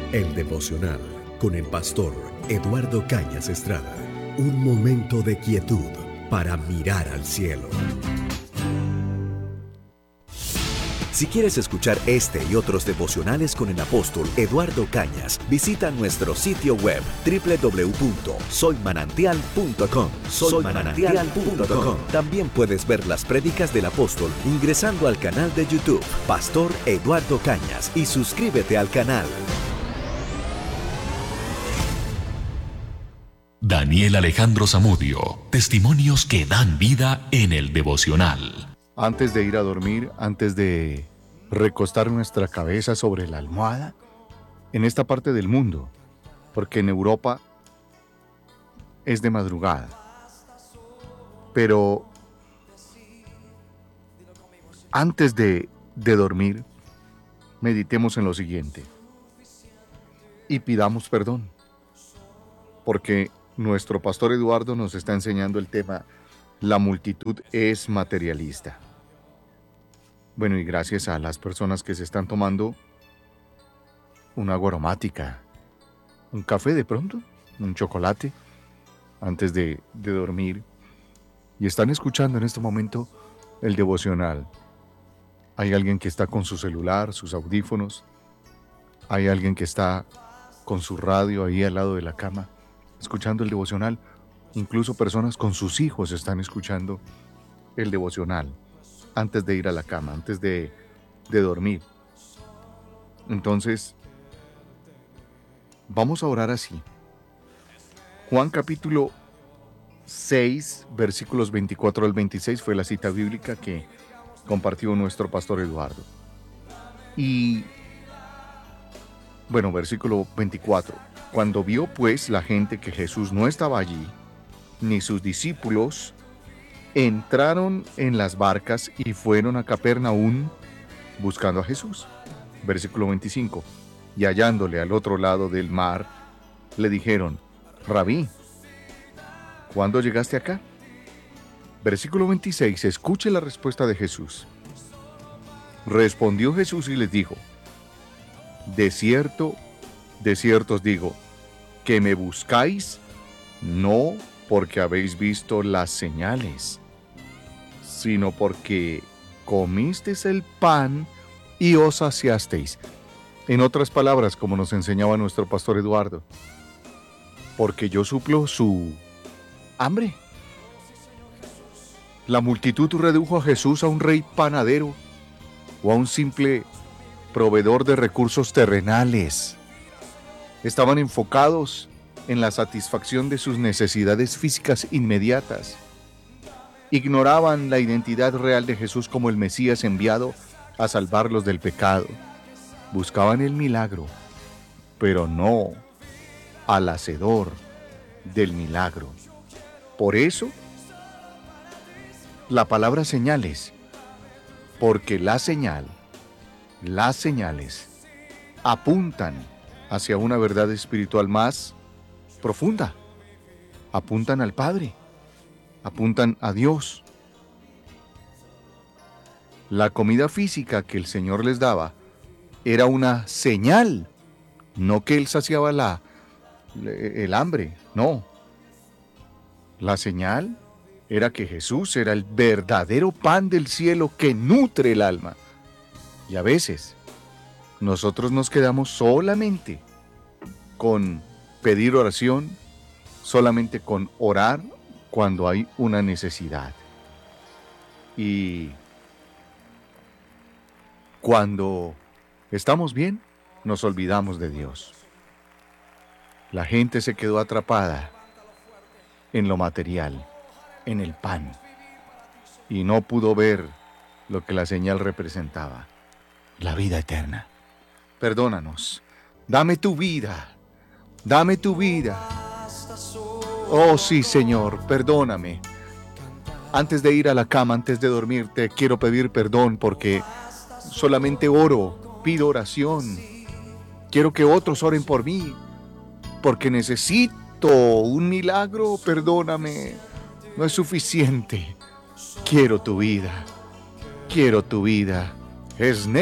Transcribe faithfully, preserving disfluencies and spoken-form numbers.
El devocional con el pastor Eduardo Cañas Estrada. Un momento de quietud para mirar al cielo. Si quieres escuchar este y otros devocionales con el apóstol Eduardo Cañas, visita nuestro sitio web doble u doble u doble u punto soy manantial punto com. soy manantial punto com. También puedes ver las prédicas del apóstol ingresando al canal de YouTube Pastor Eduardo Cañas y suscríbete al canal. Daniel Alejandro Zamudio, testimonios que dan vida en el devocional. Antes de ir a dormir, antes de recostar nuestra cabeza sobre la almohada, en esta parte del mundo, porque en Europa es de madrugada, pero antes de, de dormir, meditemos en lo siguiente y pidamos perdón, porque nuestro pastor Eduardo nos está enseñando el tema "La multitud es materialista". Bueno, y gracias a las personas que se están tomando una agua aromática, un café de pronto, un chocolate, antes de, de dormir, y están escuchando en este momento el devocional. Hay alguien que está con su celular, sus audífonos, hay alguien que está con su radio ahí al lado de la cama, escuchando el devocional. Incluso personas con sus hijos están escuchando el devocional antes de ir a la cama, antes de, de dormir. Entonces, vamos a orar así. Juan capítulo seis, versículos veinticuatro al veintiséis fue la cita bíblica que compartió nuestro pastor Eduardo. Y, bueno, versículo veinticuatro. Cuando vio pues la gente que Jesús no estaba allí, ni sus discípulos, entraron en las barcas y fueron a Capernaum buscando a Jesús. Versículo veinticinco. Y hallándole al otro lado del mar, le dijeron: Rabí, ¿cuándo llegaste acá? Versículo veintiséis. Escuche la respuesta de Jesús. Respondió Jesús y les dijo: De cierto, de cierto os digo, que me buscáis no porque habéis visto las señales, sino porque comisteis el pan y os saciasteis. En otras palabras, como nos enseñaba nuestro pastor Eduardo, porque yo suplo su hambre. La multitud redujo a Jesús a un rey panadero o a un simple proveedor de recursos terrenales. Estaban enfocados en la satisfacción de sus necesidades físicas inmediatas. Ignoraban la identidad real de Jesús como el Mesías enviado a salvarlos del pecado. Buscaban el milagro, pero no al hacedor del milagro. Por eso, la palabra señales, porque la señal, las señales apuntan hacia una verdad espiritual más profunda, apuntan al Padre, apuntan a Dios. La comida física que el Señor les daba era una señal, no que Él saciaba la, el hambre, no. La señal era que Jesús era el verdadero pan del cielo que nutre el alma. Y a veces nosotros nos quedamos solamente con pedir oración, solamente con orar cuando hay una necesidad. Y cuando estamos bien, nos olvidamos de Dios. La gente se quedó atrapada en lo material, en el pan, y no pudo ver lo que la señal representaba, la vida eterna. Perdónanos, dame tu vida, dame tu vida. Oh sí, Señor, perdóname. Antes de ir a la cama, antes de dormir, te quiero pedir perdón porque solamente oro, pido oración. Quiero que otros oren por mí, porque necesito un milagro. Perdóname, no es suficiente. Quiero tu vida, quiero tu vida. Es